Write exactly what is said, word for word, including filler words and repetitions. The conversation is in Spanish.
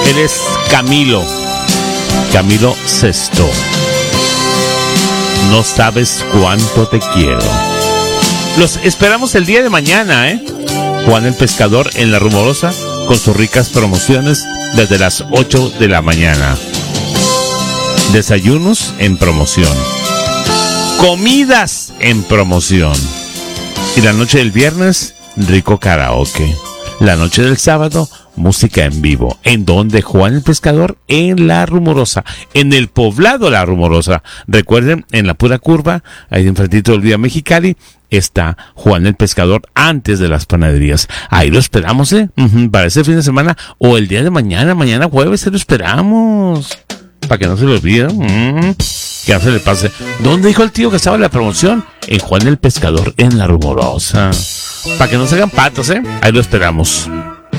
Él es Camilo. Camilo Sesto. No sabes cuánto te quiero. Los esperamos el día de mañana, ¿eh? Juan el Pescador en La Rumorosa con sus ricas promociones desde las ocho de la mañana. Desayunos en promoción. Comidas en promoción. Y la noche del viernes, rico karaoke. La noche del sábado, música en vivo. ¿En dónde? Juan el Pescador en La Rumorosa, en el poblado La Rumorosa. Recuerden, en la pura curva, ahí enfrentito del Vía Mexicali, está Juan el Pescador antes de las panaderías. Ahí lo esperamos, ¿eh? Uh-huh, para ese fin de semana o el día de mañana, mañana jueves, se lo esperamos. Para que no se lo olvide. Uh-huh. Que no se le pase. ¿Dónde dijo el tío que estaba la promoción? En Juan el Pescador en La Rumorosa. Para que no se hagan patos, ¿eh? Ahí lo esperamos.